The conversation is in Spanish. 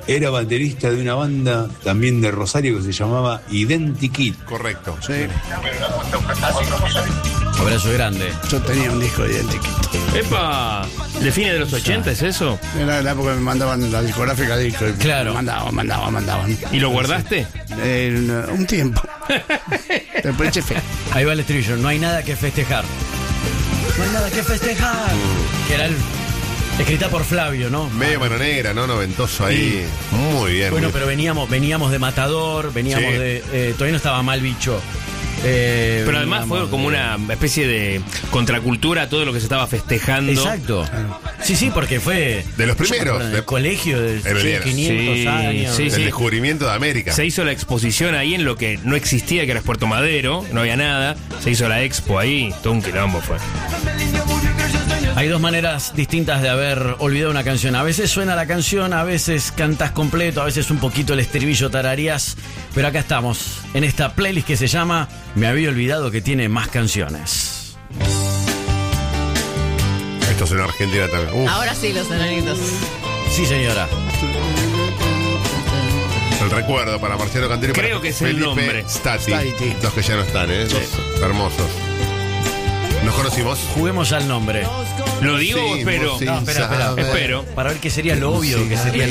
era baterista de una banda también de Rosario que se llamaba Identikit. Correcto. Sí, Abrazo grande. yo tenía un disco de Identikit. ¡Epa! ¿De fines de los 80 es eso? Era la época que me mandaban la discográfica disco. Y Claro. Mandaban. ¿Y lo guardaste? Un tiempo. Después eché fe. Ahí va el estribillo. No hay nada que festejar. No hay nada que festejar. Que era escrita por Flavio, ¿no? Medio mano negra, ¿no? Noventoso ahí. Muy bien. Bueno, muy pero veníamos de Matador, veníamos Sí. de... todavía no estaba Mal Bicho. Pero además fue como una especie de contracultura a todo lo que se estaba festejando. Exacto. Sí, porque fue... De los primeros. Yo me acuerdo, en el colegio de Primero. 500 Sí, años. sí, El descubrimiento de América. Se hizo la exposición ahí en lo que no existía, que era Puerto Madero, no había nada. Se hizo la expo ahí, todo un quilombo fue. Hay dos maneras distintas de haber olvidado una canción. A veces suena la canción, a veces cantas completo, a veces un poquito el estribillo tararías. Pero acá estamos, en esta playlist que se llama Me había olvidado que tiene más canciones. Esto es en Argentina también. Uf, Ahora sí, los enanitos. Sí, señora. el recuerdo para Marcelo Cantero y Creo para que es el Felipe nombre. Stati. Stati. Dos que ya no están, ¿eh? Dos hermosos. Nos conocimos. Juguemos al nombre. ¿Lo digo o espero? Sin No, espera. saber. Espero. Para ver qué sería lo obvio, que sería